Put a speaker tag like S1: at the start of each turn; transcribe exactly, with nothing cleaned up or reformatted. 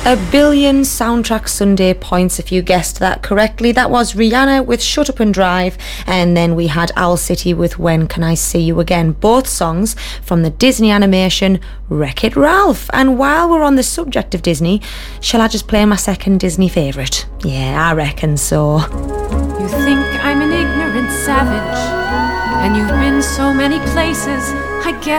S1: A billion Soundtrack Sunday points if you guessed that correctly. That was Rihanna with Shut Up and Drive, and then we had Owl City with When Can I See You Again. Both songs from the Disney animation Wreck-It Ralph. And while we're on the subject of Disney, shall I just play my second Disney favourite? Yeah, I reckon so.
S2: You think I'm an ignorant savage, and you've been so many places, I guess